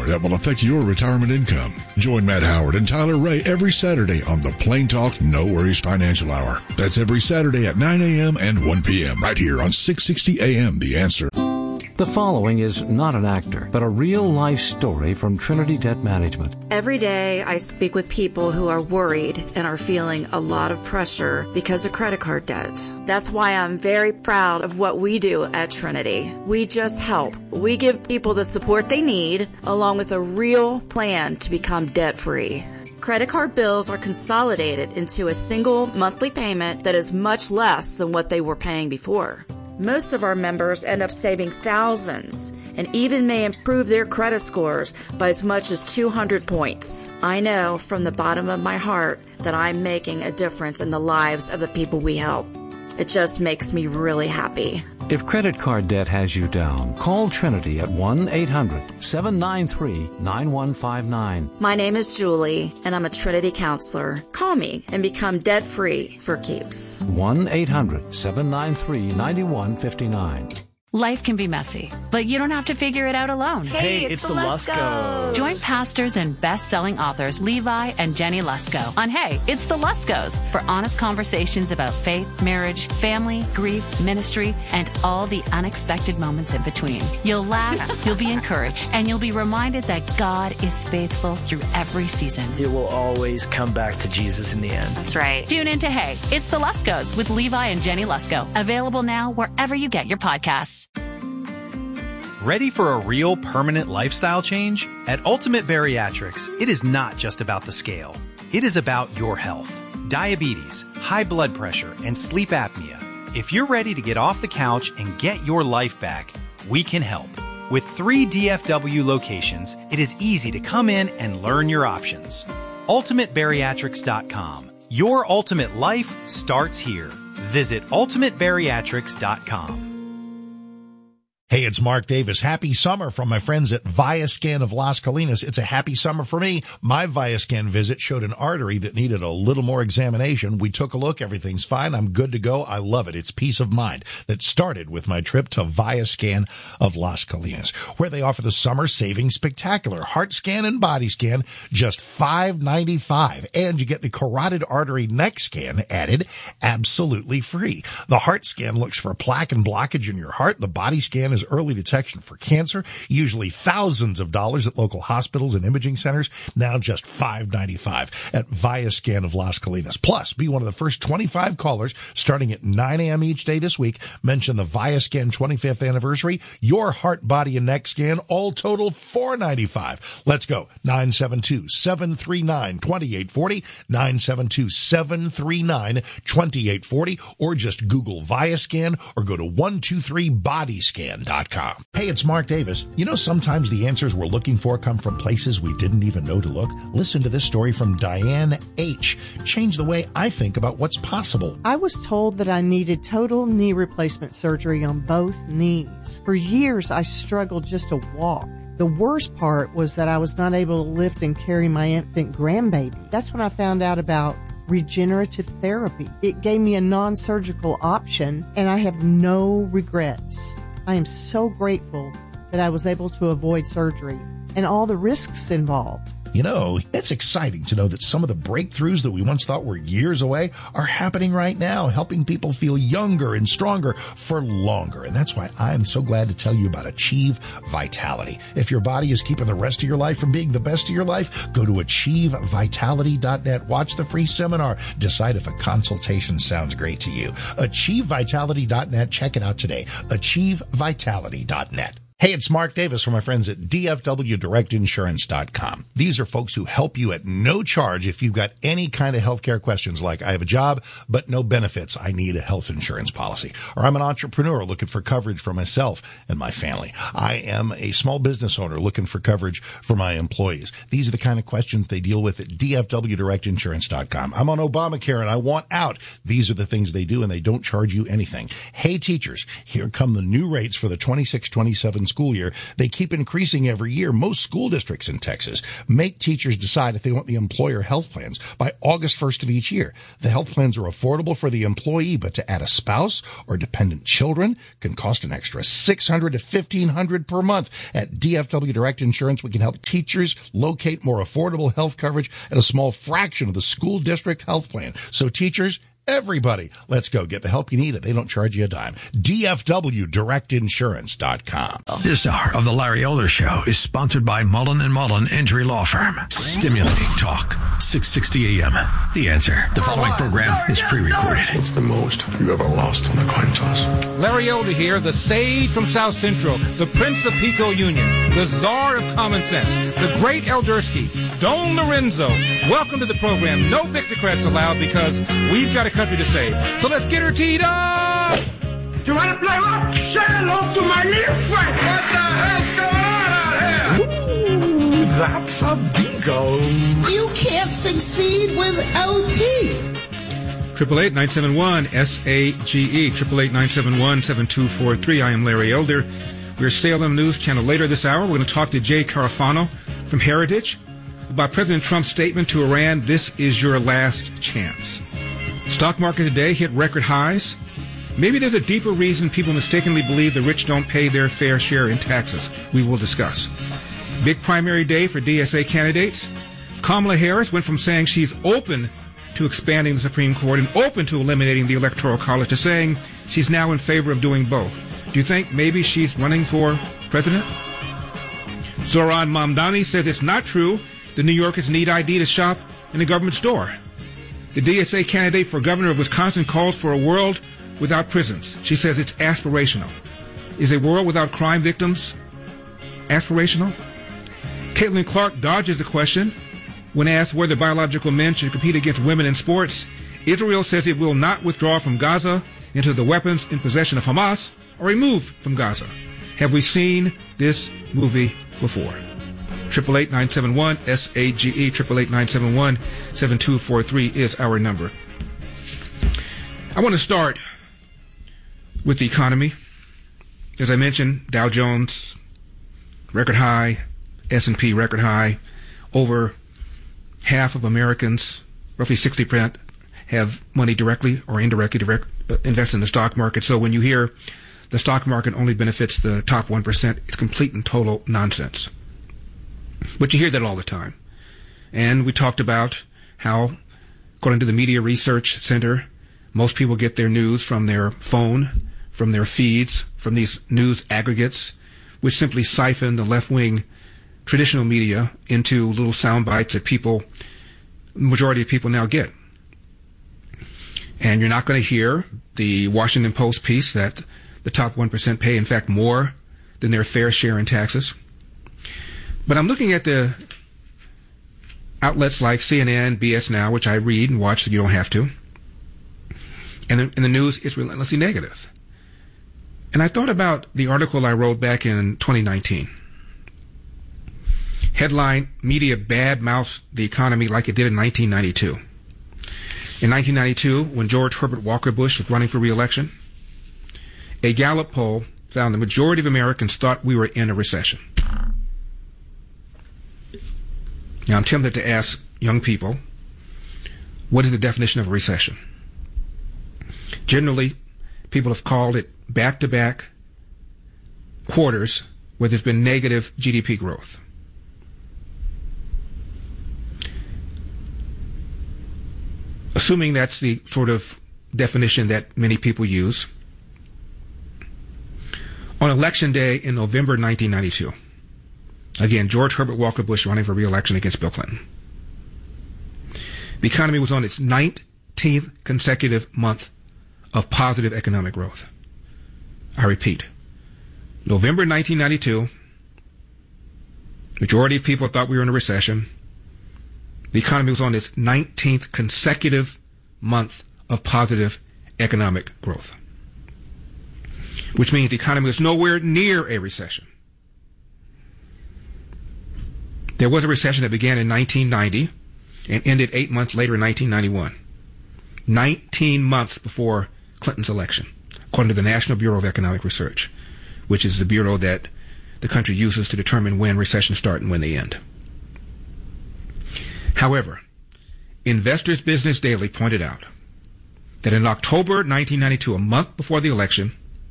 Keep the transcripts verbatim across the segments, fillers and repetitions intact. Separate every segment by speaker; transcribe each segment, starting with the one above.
Speaker 1: that will affect your retirement income. Join Matt Howard and Tyler Ray every Saturday on the Plain Talk No Worries Financial Hour. That's every Saturday at nine a.m. and one p.m. right here on six sixty A M The Answer.
Speaker 2: The following is not an actor, but a real-life story from Trinity Debt Management.
Speaker 3: Every day I speak with people who are worried and are feeling a lot of pressure because of credit card debt. That's why I'm very proud of what we do at Trinity. We just help. We give people the support they need, along with a real plan to become debt-free. Credit card bills are consolidated into a single monthly payment that is much less than what they were paying before. Most of our members end up saving thousands and even may improve their credit scores by as much as two hundred points. I know from the bottom of my heart that I'm making a difference in the lives of the people we help. It just makes me really happy.
Speaker 2: If credit card debt has you down, call Trinity at one eight hundred seven nine three nine one five nine.
Speaker 3: My name is Julie, and I'm a Trinity counselor. Call me and become debt-free for keeps.
Speaker 2: one eight hundred seven nine three nine one five nine.
Speaker 4: Life can be messy, but you don't have to figure it out alone.
Speaker 5: Hey, it's, it's the Luskos.
Speaker 4: Join pastors and best-selling authors Levi and Jenny Lusko on Hey, It's the Luskos for honest conversations about faith, marriage, family, grief, ministry, and all the unexpected moments in between. You'll laugh, you'll be encouraged, and you'll be reminded that God is faithful through every season.
Speaker 5: It will always come back to Jesus in the end.
Speaker 4: That's right. Tune in to Hey, It's the Luskos with Levi and Jenny Lusko. Available now wherever you get your podcasts.
Speaker 6: Ready for a real permanent lifestyle change? At Ultimate Bariatrics, it is not just about the scale. It is about your health. Diabetes, high blood pressure, and sleep apnea. If you're ready to get off the couch and get your life back, we can help. With three D F W locations, it is easy to come in and learn your options. ultimate bariatrics dot com. Your ultimate life starts here. Visit ultimate bariatrics dot com.
Speaker 7: Hey, it's Mark Davis. Happy summer from my friends at Viascan of Las Colinas. It's a happy summer for me. My Viascan visit showed an artery that needed a little more examination. We took a look. Everything's fine. I'm good to go. I love it. It's peace of mind that started with my trip to Viascan of Las Colinas, where they offer the summer saving spectacular heart scan and body scan, just five ninety-five. And you get the carotid artery neck scan added absolutely free. The heart scan looks for plaque and blockage in your heart. The body scan is early detection for cancer, usually thousands of dollars at local hospitals and imaging centers, now just five ninety-five at Viascan of Las Colinas. Plus, be one of the first twenty-five callers starting at nine a.m. each day this week. Mention the Viascan twenty-fifth anniversary, your heart, body, and neck scan, all total four ninety-five. Let's go. nine seven two, seven three nine, two eight four zero, nine seven two, seven three nine, two eight four zero, or just Google Viascan or go to one two three body scan dot com. Hey, it's Mark Davis. You know, sometimes the answers we're looking for come from places we didn't even know to look. Listen to this story from Diane H. Changed the way I think about what's possible.
Speaker 8: I was told that I needed total knee replacement surgery on both knees. For years, I struggled just to walk. The worst part was that I was not able to lift and carry my infant grandbaby. That's when I found out about regenerative therapy. It gave me a non-surgical option, and I have no regrets. I am so grateful that I was able to avoid surgery and all the risks involved.
Speaker 7: You know, it's exciting to know that some of the breakthroughs that we once thought were years away are happening right now, helping people feel younger and stronger for longer. And that's why I'm so glad to tell you about Achieve Vitality. If your body is keeping the rest of your life from being the best of your life, go to achieve vitality dot net. Watch the free seminar. Decide if a consultation sounds great to you. achieve vitality dot net. Check it out today. achieve vitality dot net. Hey, it's Mark Davis from my friends at D F W direct insurance dot com. These are folks who help you at no charge if you've got any kind of healthcare questions like, I have a job, but no benefits. I need a health insurance policy. Or I'm an entrepreneur looking for coverage for myself and my family. I am a small business owner looking for coverage for my employees. These are the kind of questions they deal with at D F W direct insurance dot com. I'm on Obamacare and I want out. These are the things they do, and they don't charge you anything. Hey, teachers, here come the new rates for the twenty-six twenty-seven twenty-one school year. They keep increasing every year. Most school districts in Texas make teachers decide if they want the employer health plans by August first of each year. The health plans are affordable for the employee, but to add a spouse or dependent children can cost an extra six hundred dollars to fifteen hundred dollars per month. At D F W Direct Insurance, we can help teachers locate more affordable health coverage at a small fraction of the school district health plan. So teachers, everybody, let's go get the help you need. They don't charge you a dime. D F W Direct Insurance dot com.
Speaker 9: This hour of the Larry Elder Show is sponsored by Mullen and Mullen Injury Law Firm. Stimulating talk. six sixty A M. The Answer. The following program is pre-recorded.
Speaker 10: What's the most you ever lost on a coin toss?
Speaker 11: Larry Elder here, the sage from South Central, the Prince of Pico Union, the czar of common sense, the great Eldersky, Don Lorenzo. Welcome to the program. No Victocrats allowed because we've got a country to save. So let's get her teed up!
Speaker 12: You want to play rock? Say hello to my little friend! What the hell's going on out here? Ooh, that's a bingo.
Speaker 13: You can't succeed without teeth.
Speaker 11: Triple eight nine seven one S A G E. Triple eight nine seven one seven two four three. I am Larry Elder. We're Salem News Channel. Later this hour, we're going to talk to Jay Carafano from Heritage about President Trump's statement to Iran, "This is your last chance." Stock market today hit record highs. Maybe there's a deeper reason people mistakenly believe the rich don't pay their fair share in taxes. We will discuss. Big primary day for D S A candidates. Kamala Harris went from saying she's open to expanding the Supreme Court and open to eliminating the Electoral College to saying she's now in favor of doing both. Do you think maybe she's running for president? Zoran Mamdani says it's not true that New Yorkers need I D to shop in a government store. The D S A candidate for governor of Wisconsin calls for a world without prisons. She says it's aspirational. Is a world without crime victims aspirational? Caitlin Clark dodges the question when asked whether biological men should compete against women in sports. Israel says it will not withdraw from Gaza until the weapons in possession of Hamas are removed from Gaza. Have we seen this movie before? Triple eight nine seven one S A G E. Triple eight nine seven one seven two four three is our number. I want to start with the economy. As I mentioned, Dow Jones record high, S and P record high. Over half of Americans, roughly sixty percent, have money directly or indirectly direct, uh, invest in the stock market. So when you hear the stock market only benefits the top one percent, it's complete and total nonsense. But you hear that all the time. And we talked about how, according to the Media Research Center, most people get their news from their phone, from their feeds, from these news aggregates, which simply siphon the left-wing traditional media into little sound bites that people, the majority of people now get. And you're not going to hear the Washington Post piece that the top one percent pay, in fact, more than their fair share in taxes. But I'm looking at the outlets like C N N, B S Now, which I read and watch so you don't have to. And the, and the news is relentlessly negative. And I thought about the article I wrote back in twenty nineteen. Headline, Media Badmouths the Economy Like It Did in nineteen ninety-two. In nineteen ninety-two, when George Herbert Walker Bush was running for re-election, a Gallup poll found the majority of Americans thought we were in a recession. Now, I'm tempted to ask young people, what is the definition of a recession? Generally, people have called it back-to-back quarters where there's been negative G D P growth. Assuming that's the sort of definition that many people use, on Election Day in November nineteen ninety-two, again, George Herbert Walker Bush running for re-election against Bill Clinton, the economy was on its nineteenth consecutive month of positive economic growth. I repeat, November nineteen ninety-two, majority of people thought we were in a recession. The economy was on its nineteenth consecutive month of positive economic growth, which means the economy was nowhere near a recession. There was a recession that began in nineteen ninety and ended eight months later in nineteen ninety-one. nineteen months before Clinton's election, according to the National Bureau of Economic Research, which is the bureau that the country uses to determine when recessions start and when they end. However, Investors Business Daily pointed out that in October nineteen ninety-two, a month before the election,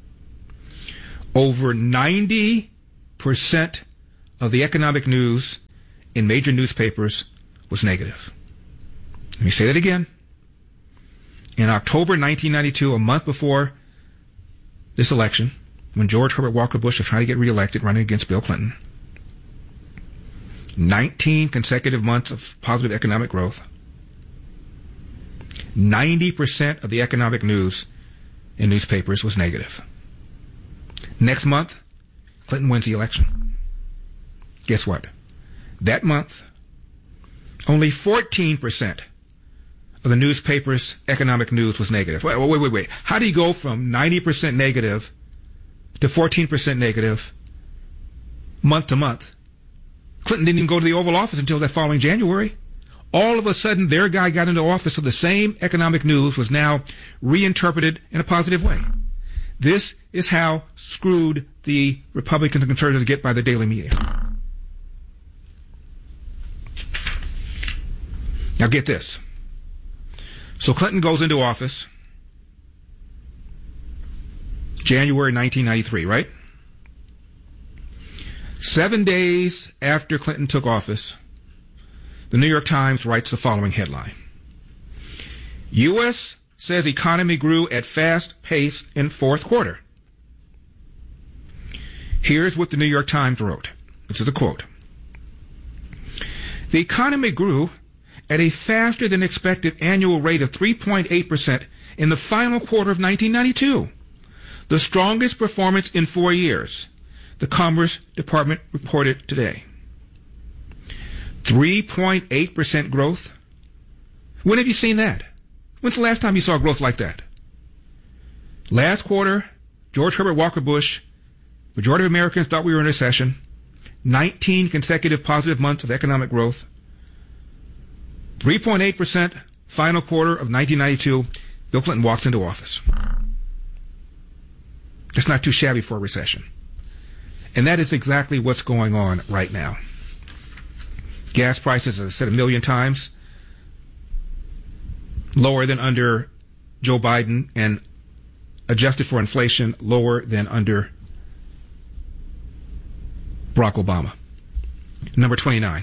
Speaker 11: over ninety percent of the economic news in major newspapers was negative. Let me say that again. In October nineteen ninety-two, a month before this election, when George Herbert Walker Bush was trying to get reelected, running against Bill Clinton, nineteen consecutive months of positive economic growth, ninety percent of the economic news in newspapers was negative. Next month, Clinton wins the election. Guess what? That month, only fourteen percent of the newspaper's economic news was negative. Wait, wait, wait, wait. How do you go from ninety percent negative to fourteen percent negative month to month? Clinton didn't even go to the Oval Office until that following January. All of a sudden, their guy got into office, so the same economic news was now reinterpreted in a positive way. This is how screwed the Republicans and conservatives get by the daily media. Now get this. So Clinton goes into office January nineteen ninety-three, right? Seven days after Clinton took office, the New York Times writes the following headline. U S says economy grew at fast pace in fourth quarter. Here's what the New York Times wrote. This is a quote. The economy grew at a faster than expected annual rate of three point eight percent in the final quarter of nineteen ninety-two, the strongest performance in four years, the Commerce Department reported today. three point eight percent growth? When have you seen that? When's the last time you saw growth like that? Last quarter, George Herbert Walker Bush, majority of Americans thought we were in a recession, nineteen consecutive positive months of economic growth, three point eight percent final quarter of nineteen ninety-two, Bill Clinton walks into office. It's not too shabby for a recession. And that is exactly what's going on right now. Gas prices, as I said a million times, lower than under Joe Biden, and adjusted for inflation, lower than under Barack Obama. Number twenty-nine.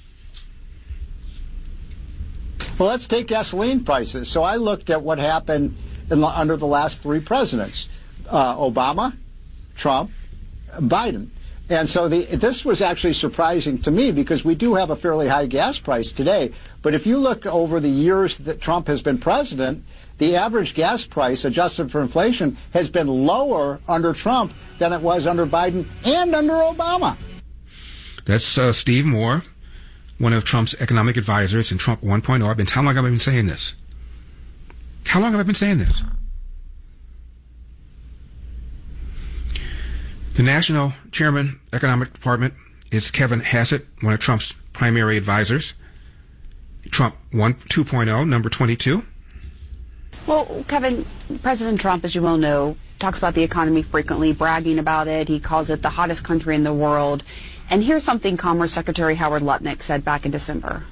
Speaker 14: Well, let's take gasoline prices. So I looked at what happened in the, under the last three presidents, uh, Obama, Trump, Biden. And so the, this was actually surprising to me because we do have a fairly high gas price today. But if you look over the years that Trump has been president, the average gas price adjusted for inflation has been lower under Trump than it was under Biden and under Obama.
Speaker 11: That's uh, Steve Moore, one of Trump's economic advisors in Trump one point oh. I've been, how long have I been saying this? How long have I been saying this? The national chairman, economic department, is Kevin Hassett, one of Trump's primary advisors. Trump one, two point oh, number twenty-two.
Speaker 15: Well, Kevin, President Trump, as you well know, talks about the economy frequently, bragging about it. He calls it the hottest country in the world. And here's something Commerce Secretary Howard Lutnick said back in December.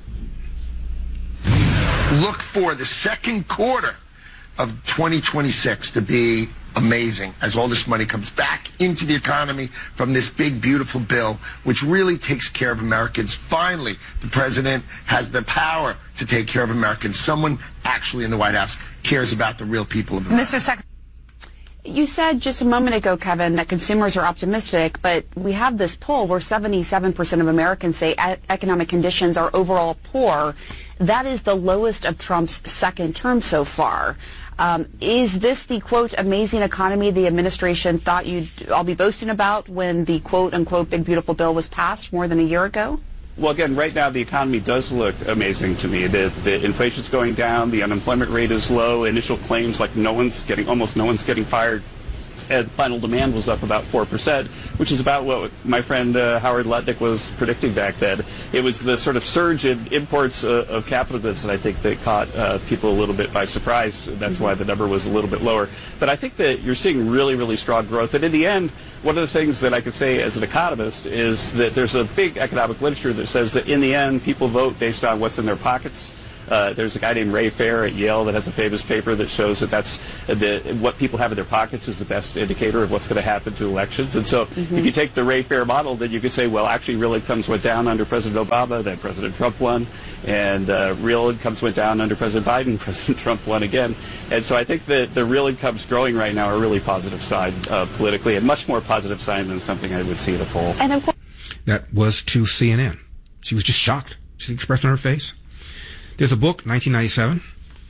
Speaker 16: Look for the second quarter of twenty twenty-six to be amazing as all this money comes back into the economy from this big, beautiful bill, which really takes care of Americans. Finally, the president has the power to take care of Americans. Someone actually in the White House cares about the real people of America.
Speaker 15: Mister Secretary, you said just a moment ago, Kevin, that consumers are optimistic, but we have this poll where seventy-seven percent of Americans say economic conditions are overall poor. That is the lowest of Trump's second term so far. Um, is this the, quote, amazing economy the administration thought you'd all be boasting about when the, quote, unquote, big, beautiful bill was passed more than a year ago?
Speaker 17: Well, again, right now the economy does look amazing to me. The, the inflation's going down, the unemployment rate is low, initial claims like no one's getting, almost no one's getting fired and final demand was up about four percent, which is about what my friend uh, Howard Lutnick was predicting back then. It was the sort of surge in imports uh, of capital goods that I think that caught uh, people a little bit by surprise. That's mm-hmm. why the number was a little bit lower. But I think that you're seeing really, really strong growth. And in the end, one of the things that I could say as an economist is that there's a big economic literature that says that in the end, people vote based on what's in their pockets. Uh, there's a guy named Ray Fair at Yale that has a famous paper that shows that that's the, what people have in their pockets is the best indicator of what's going to happen to elections. And so mm-hmm. if you take the Ray Fair model, then you could say, well, actually real incomes went down under President Obama, then President Trump won, and uh, real incomes went down under President Biden, President Trump won again. And so I think that the real incomes growing right now are a really positive sign uh, politically, and much more positive sign than something I would see in a poll.
Speaker 15: And of course-
Speaker 11: that was to C N N. She was just shocked. She expressed on her face. There's a book, nineteen ninety-seven.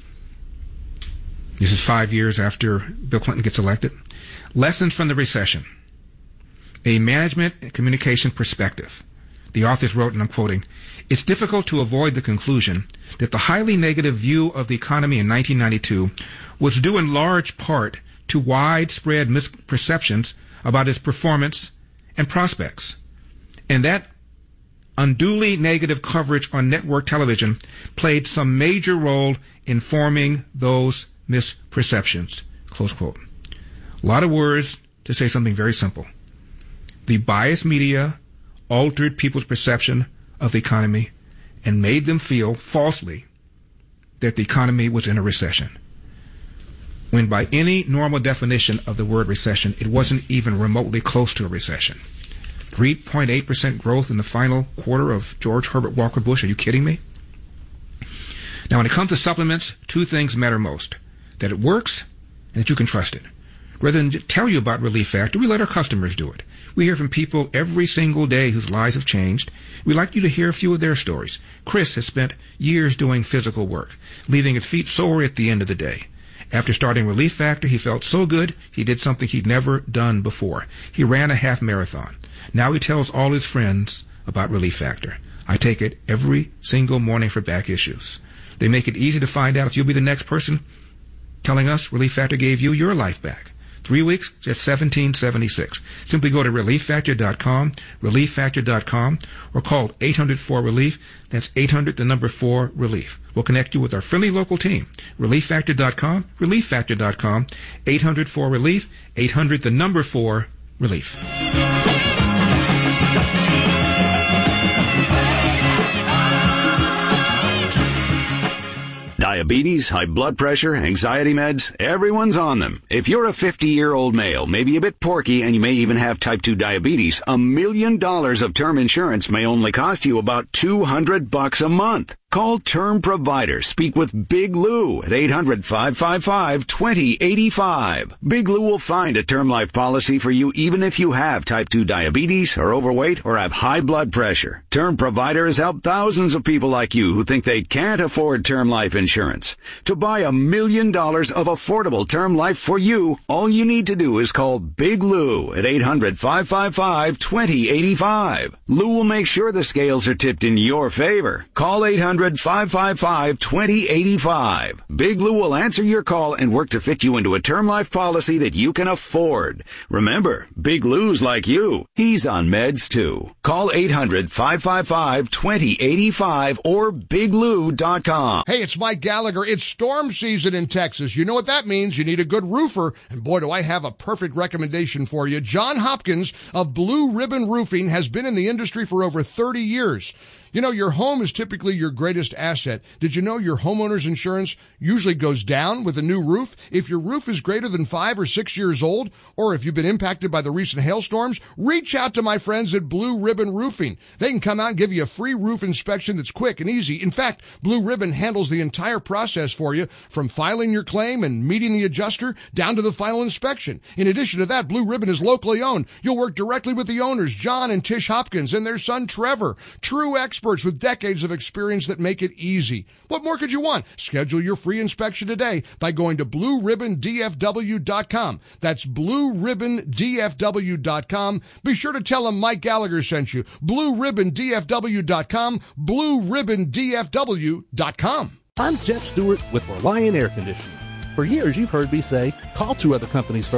Speaker 11: This is five years after Bill Clinton gets elected. Lessons from the Recession. A Management and Communication Perspective. The authors wrote, and I'm quoting, "It's difficult to avoid the conclusion that the highly negative view of the economy in nineteen ninety-two was due in large part to widespread misperceptions about its performance and prospects. And that unduly negative coverage on network television played some major role in forming those misperceptions." Close quote. A lot of words to say something very simple. The biased media altered people's perception of the economy and made them feel falsely that the economy was in a recession, when by any normal definition of the word recession, it wasn't even remotely close to a recession. three point eight percent growth in the final quarter of George Herbert Walker Bush. Are you kidding me? Now, when it comes to supplements, two things matter most: that it works and that you can trust it. Rather than tell you about Relief Factor, we let our customers do it. We hear from people every single day whose lives have changed. We'd like you to hear a few of their stories. Chris has spent years doing physical work, leaving his feet sore at the end of the day. After starting Relief Factor, he felt so good, he did something he'd never done before. He ran a half marathon. Now he tells all his friends about Relief Factor. I take it every single morning for back issues. They make it easy to find out if you'll be the next person telling us Relief Factor gave you your life back. Three weeks, just seventeen seventy-six. Simply go to relief factor dot com, relief factor dot com, or call eight hundred four relief. That's eight hundred, the number four, relief. We'll connect you with our friendly local team. relief factor dot com, relief factor dot com, eight hundred four relief, eight hundred, the number four, relief.
Speaker 18: Diabetes, high blood pressure, anxiety meds, everyone's on them. If you're a fifty-year-old male, maybe a bit porky, and you may even have type two diabetes, a million dollars of term insurance may only cost you about two hundred bucks a month. Call Term Provider. Speak with Big Lou at eight hundred, five five five, two zero eight five. Big Lou will find a term life policy for you even if you have type two diabetes, are overweight, or have high blood pressure. Term Provider has helped thousands of people like you who think they can't afford term life insurance. To buy a million dollars of affordable term life for you, all you need to do is call Big Lou at eight hundred, five five five, two zero eight five. Lou will make sure the scales are tipped in your favor. Call eight hundred, five five five, two zero eight five. Big Lou will answer your call and work to fit you into a term life policy that you can afford. Remember, Big Lou's like you. He's on meds too. Call eight hundred, five five five, two zero eight five or big lou dot com.
Speaker 19: Hey, it's Mike Gallagher. It's storm season in Texas. You know what that means. You need a good roofer. And boy, do I have a perfect recommendation for you. John Hopkins of Blue Ribbon Roofing has been in the industry for over thirty years. You know, your home is typically your greatest asset. Did you know your homeowner's insurance usually goes down with a new roof? If your roof is greater than five or six years old, or if you've been impacted by the recent hailstorms, reach out to my friends at Blue Ribbon Roofing. They can come out and give you a free roof inspection that's quick and easy. In fact, Blue Ribbon handles the entire process for you, from filing your claim and meeting the adjuster down to the final inspection. In addition to that, Blue Ribbon is locally owned. You'll work directly with the owners, John and Tish Hopkins, and their son, Trevor. True experts. Experts with decades of experience that make it easy. What more could you want? Schedule your free inspection today by going to blue ribbon d f w dot com. That's blue ribbon d f w dot com. Be sure to tell them Mike Gallagher sent you. blue ribbon d f w dot com. blue ribbon d f w dot com.
Speaker 20: I'm Jeff Stewart with Reliant Air Conditioning. For years, you've heard me say, call two other companies first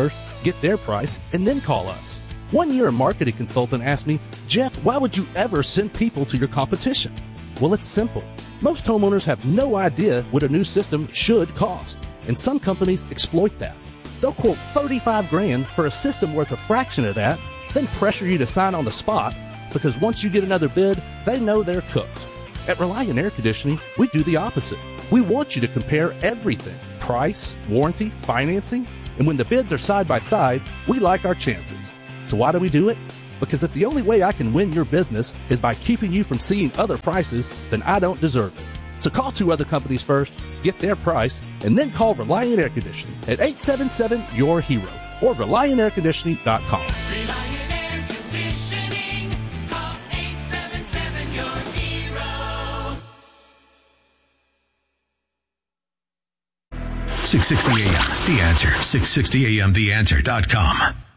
Speaker 20: get their price, and then call us. One year, a marketing consultant asked me, Jeff, why would you ever send people to your competition? Well, it's simple. Most homeowners have no idea what a new system should cost, and some companies exploit that. They'll quote thirty-five grand for a system worth a fraction of that, then pressure you to sign on the spot, because once you get another bid, they know they're cooked. At Reliant Air Conditioning, we do the opposite. We want you to compare everything: price, warranty, financing, and when the bids are side by side, we like our chances. So why do we do it? Because if the only way I can win your business is by keeping you from seeing other prices, then I don't deserve it. So call two other companies first, get their price, and then call Reliant Air Conditioning at eight seven seven, Y O U R Hero or Reliant Air Conditioning dot com.
Speaker 12: Reliant Air Conditioning. Call eight seven seven, Y O U R Hero.
Speaker 9: six sixty A M, The Answer. six sixty A M the answer dot com.